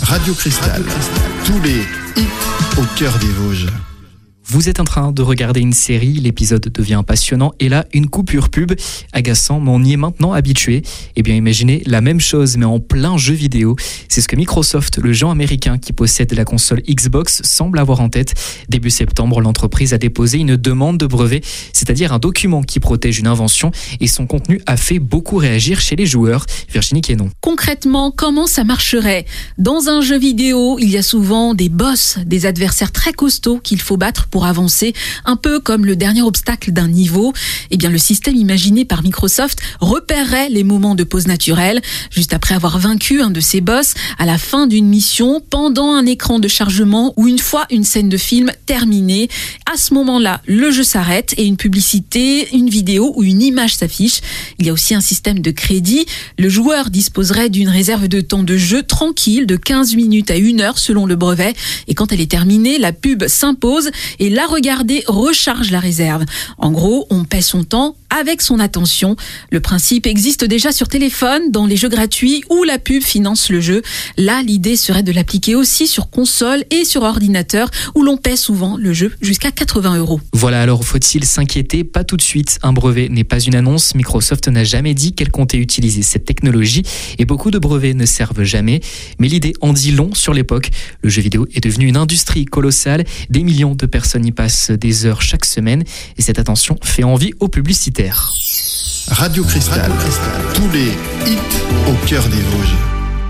Radio Cristal. Tous les hits au cœur des Vosges. Vous êtes en train de regarder une série, l'épisode devient passionnant et là, une coupure pub, agaçant, mais on y est maintenant habitué. Eh bien, imaginez la même chose, mais en plein jeu vidéo. C'est ce que Microsoft, le géant américain qui possède la console Xbox, semble avoir en tête. Début septembre, l'entreprise a déposé une demande de brevet, c'est-à-dire un document qui protège une invention, et son contenu a fait beaucoup réagir chez les joueurs. Virginie Quénon. Concrètement, comment ça marcherait ? Dans un jeu vidéo, il y a souvent des boss, des adversaires très costauds qu'il faut battre pour avancer, un peu comme le dernier obstacle d'un niveau. Eh bien, le système imaginé par Microsoft repérerait les moments de pause naturelle, juste après avoir vaincu un de ces boss, à la fin d'une mission, pendant un écran de chargement ou une fois une scène de film terminée. À ce moment-là, le jeu s'arrête et une publicité, une vidéo ou une image s'affiche. Il y a aussi un système de crédit. Le joueur disposerait d'une réserve de temps de jeu tranquille de 15 minutes à 1 heure selon le brevet. Et quand elle est terminée, la pub s'impose et la regarder recharge la réserve. En gros, on paie son temps avec son attention. Le principe existe déjà sur téléphone, dans les jeux gratuits où la pub finance le jeu. Là, l'idée serait de l'appliquer aussi sur console et sur ordinateur où l'on paie souvent le jeu jusqu'à 80 €. Voilà, alors faut-il s'inquiéter ? Pas tout de suite. Un brevet n'est pas une annonce. Microsoft n'a jamais dit qu'elle comptait utiliser cette technologie et beaucoup de brevets ne servent jamais. Mais l'idée en dit long sur l'époque. Le jeu vidéo est devenu une industrie colossale. Des millions de personnes y passent des heures chaque semaine et cette attention fait envie aux publicitaires. Radio Cristal. Tous les hits au cœur des Vosges.